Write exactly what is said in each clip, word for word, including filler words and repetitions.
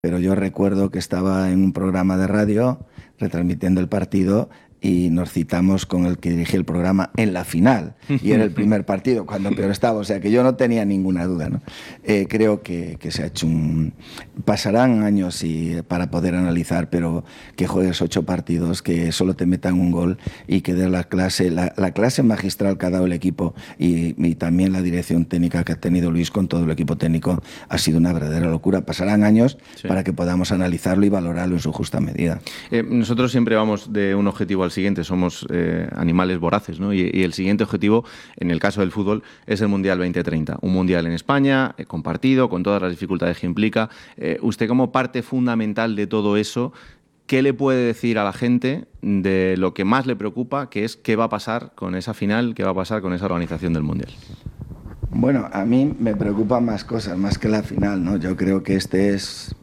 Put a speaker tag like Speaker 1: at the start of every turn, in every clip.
Speaker 1: pero yo recuerdo que estaba en un programa de radio retransmitiendo el partido y nos citamos con el que dirigía el programa en la final, y era el primer partido cuando peor estaba, o sea que yo no tenía ninguna duda, ¿no? Eh, creo que, que se ha hecho un... Pasarán años y, para poder analizar, pero que juegues ocho partidos, que solo te metan un gol y que des la clase, la, la clase magistral que ha dado el equipo y, y también la dirección técnica que ha tenido Luis con todo el equipo técnico, ha sido una verdadera locura. Pasarán años sí. para que podamos analizarlo y valorarlo en su justa medida.
Speaker 2: Eh, nosotros siempre vamos de un objetivo al siguiente, somos eh, animales voraces, ¿no? Y, y el siguiente objetivo, en el caso del fútbol, es el Mundial veinte treinta. Un Mundial en España, eh, compartido, con todas las dificultades que implica. Eh, usted, como parte fundamental de todo eso, ¿qué le puede decir a la gente de lo que más le preocupa, que es qué va a pasar con esa final, qué va a pasar con esa organización del Mundial?
Speaker 1: Bueno, a mí me preocupan más cosas, más que la final, ¿no? Yo creo que este es...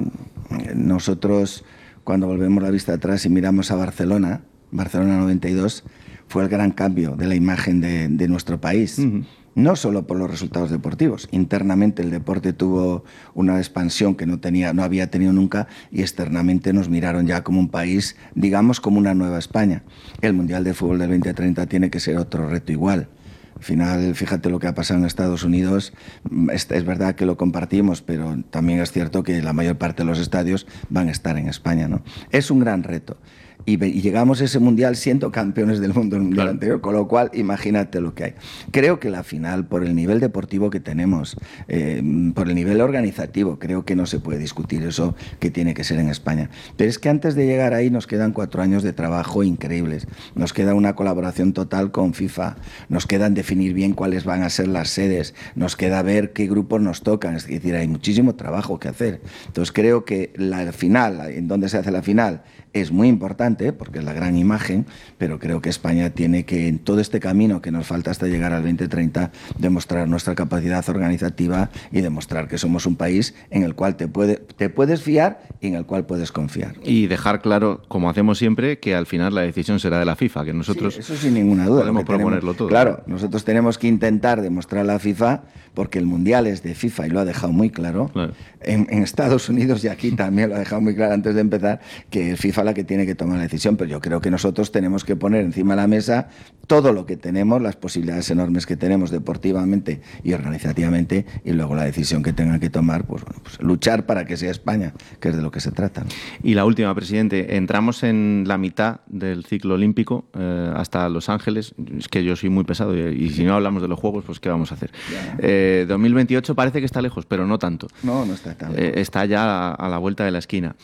Speaker 1: Nosotros, cuando volvemos la vista atrás y miramos a Barcelona, Barcelona noventa y dos, fue el gran cambio de la imagen de, de nuestro país. Uh-huh. No solo por los resultados deportivos. Internamente el deporte tuvo una expansión que no, tenía, no había tenido nunca, y externamente nos miraron ya como un país, digamos, como una nueva España. El Mundial de Fútbol del veinte treinta tiene que ser otro reto igual. Al final, fíjate lo que ha pasado en Estados Unidos. Es, es verdad que lo compartimos, pero también es cierto que la mayor parte de los estadios van a estar en España, ¿no? Es un gran reto. Y, y llegamos a ese mundial siendo campeones del mundo en el mundial claro. anterior, con lo cual imagínate lo que hay. Creo que la final, por el nivel deportivo que tenemos, eh, por el nivel organizativo, creo que no se puede discutir eso, que tiene que ser en España. Pero es que antes de llegar ahí nos quedan cuatro años de trabajo increíbles. Nos queda una colaboración total con FIFA, nos quedan definir bien cuáles van a ser las sedes, nos queda ver qué grupos nos tocan, es decir, hay muchísimo trabajo que hacer. Entonces creo que la final, en donde se hace la final, es muy importante porque es la gran imagen, pero creo que España tiene que, en todo este camino que nos falta hasta llegar al veinte treinta, demostrar nuestra capacidad organizativa y demostrar que somos un país en el cual te, puede, te puedes fiar y en el cual puedes confiar.
Speaker 2: Y dejar claro, como hacemos siempre, que al final la decisión será de la FIFA, que nosotros...
Speaker 1: Sí, eso sin ninguna duda.
Speaker 2: Podemos proponerlo
Speaker 1: tenemos,
Speaker 2: todo.
Speaker 1: Claro, nosotros tenemos que intentar demostrar a la FIFA, porque el Mundial es de FIFA y lo ha dejado muy claro. claro. En, en Estados Unidos y aquí también lo ha dejado muy claro antes de empezar, que FIFA la que tiene que tomar la decisión, pero yo creo que nosotros tenemos que poner encima de la mesa todo lo que tenemos, las posibilidades enormes que tenemos deportivamente y organizativamente, y luego la decisión que tengan que tomar, pues, bueno, pues luchar para que sea España, que es de lo que se trata.
Speaker 2: Y la última, presidente, entramos en la mitad del ciclo olímpico eh, hasta Los Ángeles. Es que yo soy muy pesado y, y si no hablamos de los Juegos, pues ¿qué vamos a hacer? Eh, dos mil veintiocho parece que está lejos, pero no tanto.
Speaker 1: No, no está tan lejos.
Speaker 2: Eh, está ya a, a la vuelta de la esquina.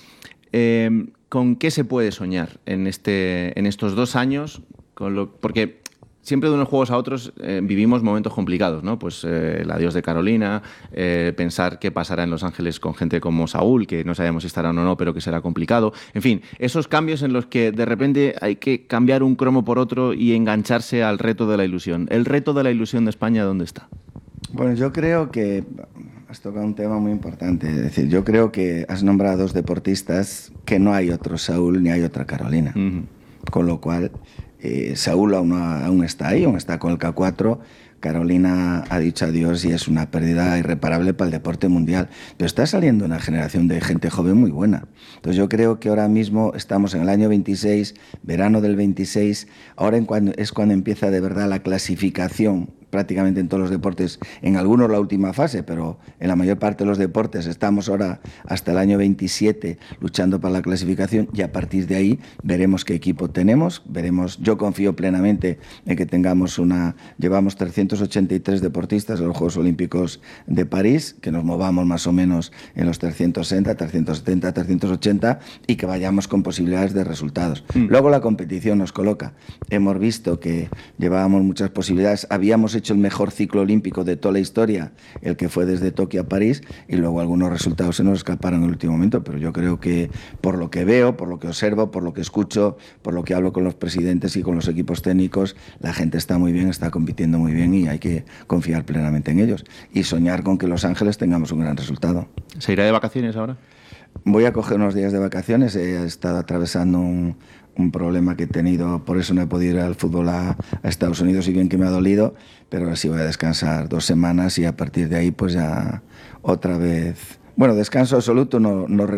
Speaker 2: Eh, ¿Con qué se puede soñar en, este, en estos dos años? Con lo, porque siempre de unos juegos a otros eh, vivimos momentos complicados, ¿no? Pues eh, el adiós de Carolina, eh, pensar qué pasará en Los Ángeles con gente como Saúl, que no sabemos si estarán o no, pero que será complicado. En fin, esos cambios en los que de repente hay que cambiar un cromo por otro y engancharse al reto de la ilusión. ¿El reto de la ilusión de España dónde está?
Speaker 1: Bueno, yo creo que has tocado un tema muy importante. Es decir, yo creo que has nombrado a dos deportistas que no hay otro Saúl ni hay otra Carolina. Uh-huh. Con lo cual, eh, Saúl aún, aún está ahí, aún está con el K cuatro. Carolina ha dicho adiós y es una pérdida irreparable para el deporte mundial. Pero está saliendo una generación de gente joven muy buena. Entonces yo creo que ahora mismo estamos en el año veintiséis, verano del veintiséis, ahora en cuando, es cuando empieza de verdad la clasificación prácticamente en todos los deportes, en algunos la última fase, pero en la mayor parte de los deportes estamos ahora hasta el año veintisiete luchando para la clasificación, y a partir de ahí veremos qué equipo tenemos, veremos, yo confío plenamente en que tengamos una, llevamos trescientos ochenta y tres deportistas en los Juegos Olímpicos de París, que nos movamos más o menos en los trescientos sesenta, trescientos setenta, trescientos ochenta y que vayamos con posibilidades de resultados. Mm. Luego la competición nos coloca. Hemos visto que llevábamos muchas posibilidades, habíamos hecho el mejor ciclo olímpico de toda la historia, el que fue desde Tokio a París, y luego algunos resultados se nos escaparon en el último momento, pero yo creo que por lo que veo, por lo que observo, por lo que escucho, por lo que hablo con los presidentes y con los equipos técnicos, la gente está muy bien, está compitiendo muy bien y hay que confiar plenamente en ellos y soñar con que Los Ángeles tengamos un gran resultado.
Speaker 2: ¿Se irá de vacaciones ahora?
Speaker 1: Voy a coger unos días de vacaciones, he estado atravesando un un problema que he tenido, por eso no he podido ir al fútbol a, a Estados Unidos, y bien que me ha dolido, pero ahora sí voy a descansar dos semanas y a partir de ahí pues ya otra vez Bueno, descanso absoluto no, no,